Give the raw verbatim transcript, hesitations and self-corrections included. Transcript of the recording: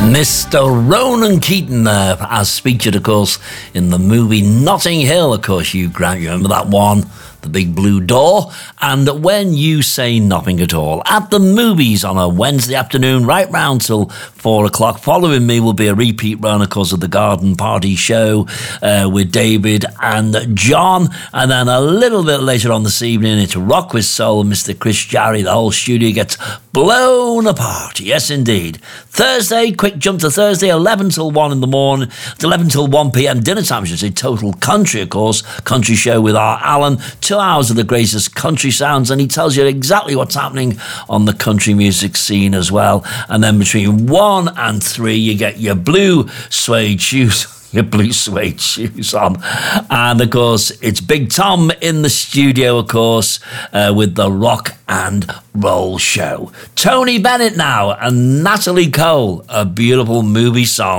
Mister Ronan Keating there, as featured, of course, in the movie Notting Hill. Of course, you, Grant, you remember that one? The Big Blue Door. And When You Say Nothing at All, at the movies on a Wednesday afternoon, right round till four o'clock. Following me will be a repeat run, of course, of the Garden Party show uh, with David and John. And then a little bit later on this evening, it's Rock with Soul, Mister Chris Jarry. The whole studio gets blown apart. Yes, indeed. Thursday, quick jump to Thursday, eleven till one in the morning. It's eleven till one p.m. dinner time, I should say. Total Country, of course. Country show with our Alan. Two hours of the greatest country sounds, and he tells you exactly what's happening on the country music scene as well. And then between one and three, you get your blue suede shoes. Your blue suede shoes on. And of course, it's Big Tom in the studio, of course, uh, with the Rock and Roll Show. Tony Bennett now and Natalie Cole, a beautiful movie song.